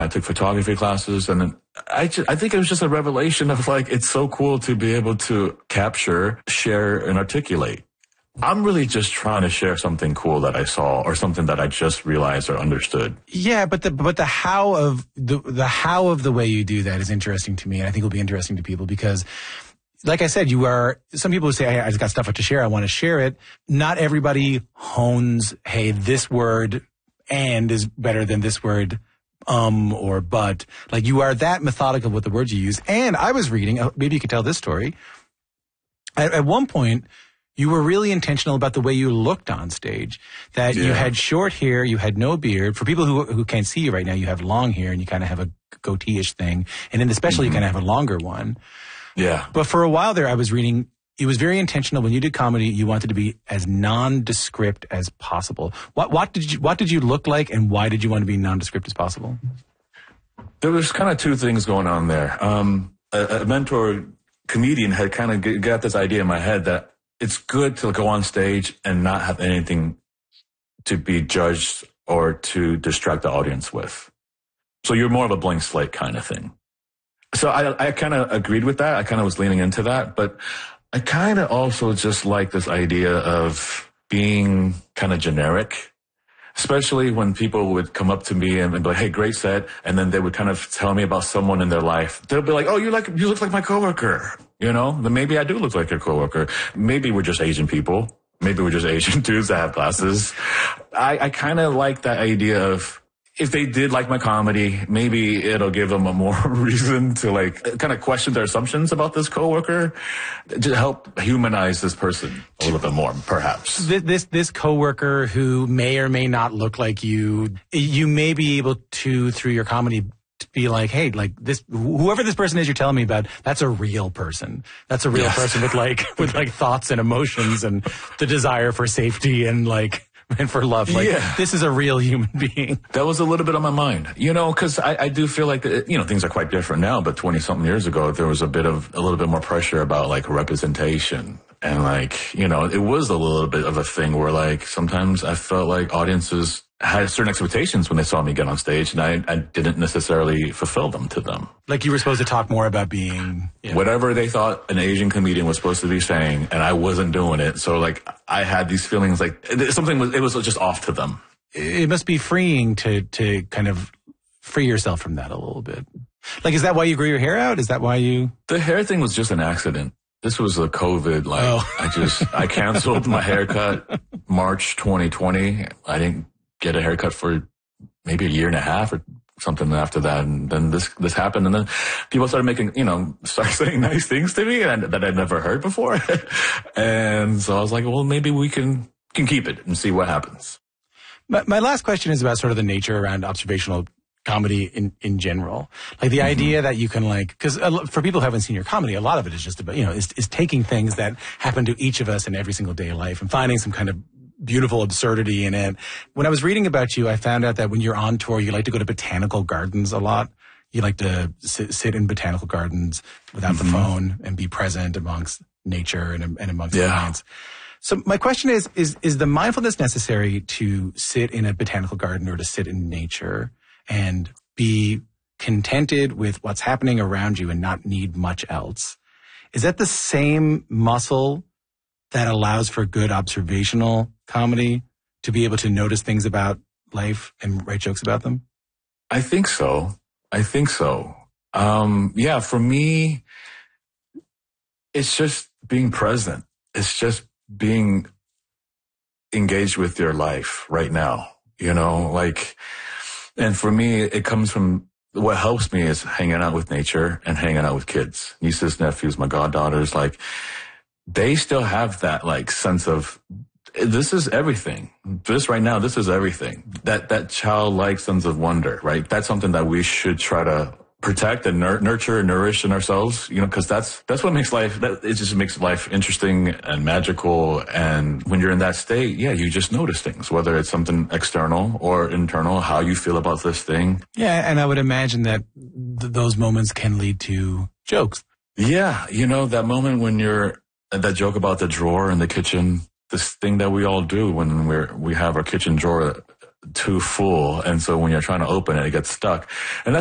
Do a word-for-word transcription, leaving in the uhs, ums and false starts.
I took photography classes, and I, just, I think it was just a revelation of like, it's so cool to be able to capture, share, and articulate. I'm really just trying to share something cool that I saw or something that I just realized or understood. Yeah, but the but the how of the the how of the way you do that is interesting to me, and I think will be interesting to people because, like I said, you are, some people say, hey, I just got stuff to share, I want to share it. Not everybody hones, hey, this word and is better than this word um or but. Like, you are that methodical with the words you use. And I was reading, maybe you could tell this story. At, at one point, you were really intentional about the way you looked on stage, that yeah. you had short hair, you had no beard. For people who who can't see you right now, you have long hair and you kind of have a goatee-ish thing. And then especially mm-hmm. you kind of have a longer one. Yeah. But for a while there, I was reading, it was very intentional. When you did comedy, you wanted to be as nondescript as possible. What what did you what did you look like, and why did you want to be nondescript as possible? There was kind of two things going on there. Um, a, a mentor comedian had kind of got this idea in my head that it's good to go on stage and not have anything to be judged or to distract the audience with. So you're more of a blank slate kind of thing. So I, I kind of agreed with that. I kind of was leaning into that, but I kind of also just like this idea of being kind of generic, especially when people would come up to me and, and be like, hey, great set. And then they would kind of tell me about someone in their life. They'll be like, oh, you like, you look like my coworker. You know, then maybe I do look like your coworker. Maybe we're just Asian people. Maybe we're just Asian dudes that have glasses. I, I kind of like that idea of, if they did like my comedy, maybe it'll give them a more reason to like kind of question their assumptions about this coworker, to help humanize this person a little bit more, perhaps. This, this this coworker who may or may not look like you, you may be able to, through your comedy, to be like, hey, like this, whoever this person is you're telling me about, that's a real person. That's a real yes. person with like with like thoughts and emotions and the desire for safety and like. And for love. Like, yeah. This is a real human being. That was a little bit on my mind, you know, because I, I do feel like, that, you know, things are quite different now, but twenty-something years ago, there was a bit of, a little bit more pressure about, like, representation. And, like, you know, it was a little bit of a thing where, like, sometimes I felt like audiences had certain expectations when they saw me get on stage, and I, I didn't necessarily fulfill them to them. Like you were supposed to talk more about being... Yeah. Whatever they thought an Asian comedian was supposed to be saying, and I wasn't doing it. So, like, I had these feelings like something was, it was just off to them. It must be freeing to, to kind of free yourself from that a little bit. Like, is that why you grew your hair out? Is that why you... The hair thing was just an accident. This was a COVID, like, oh. I just, I canceled my haircut March twenty twenty. I didn't get a haircut for maybe a year and a half or something after that. And then this, this happened. And then people started making, you know, started saying nice things to me and that I'd never heard before. And so I was like, well, maybe we can, can keep it and see what happens. My, my last question is about sort of the nature around observational comedy in, in general. Like the mm-hmm. idea that you can like, cause for people who haven't seen your comedy, a lot of it is just about, you know, is, is taking things that happen to each of us in every single day of life and finding some kind of beautiful absurdity in it. When I was reading about you, I found out that when you're on tour, you like to go to botanical gardens a lot. You like to sit, sit in botanical gardens without mm-hmm. the phone and be present amongst nature and, and amongst yeah. plants. So my question is, is, is the mindfulness necessary to sit in a botanical garden or to sit in nature and be contented with what's happening around you and not need much else? Is that the same muscle that allows for good observational comedy, to be able to notice things about life and write jokes about them? I think so. I think so. Um, yeah, for me, it's just being present. It's just being engaged with your life right now, you know, like, and for me, it comes from, what helps me is hanging out with nature and hanging out with kids, nieces, nephews, my goddaughters, like, they still have that, like, sense of, this is everything. This right now, this is everything. That, that childlike sense of wonder, right? That's something that we should try to protect and nur- nurture and nourish in ourselves, you know, because that's, that's what makes life, that, it just makes life interesting and magical. And when you're in that state, yeah, you just notice things, whether it's something external or internal, how you feel about this thing. Yeah. And I would imagine that th- those moments can lead to jokes. Yeah. You know, that moment when you're, that joke about the drawer in the kitchen, this thing that we all do when we're, we have our kitchen drawer too full. And so when you're trying to open it, it gets stuck. And that's